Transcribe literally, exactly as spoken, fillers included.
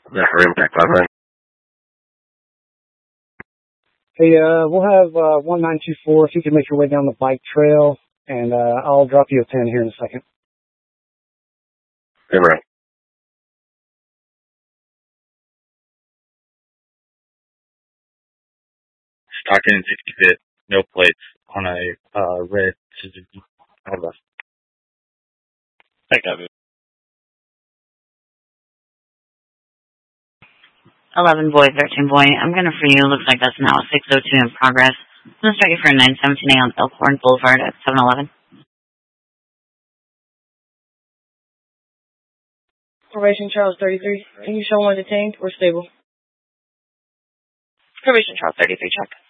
Yeah, for impact, five nine. Hey, uh, we'll have uh, one nine two four if you can make your way down the bike trail, and uh, I'll drop you a pin here in a second. Good right. Stock in sixty-fifth, no plates on a uh, red Suzuki. Out left. I got it. eleven boy, thirteen boy. I'm going to for you. Looks like that's now a six oh two in progress. I'm going to start you for a nine seventeen A on Elkhorn Boulevard at seven eleven. Probation Charles thirty-three. Can you show one detained or stable? Probation Charles thirty-three, check.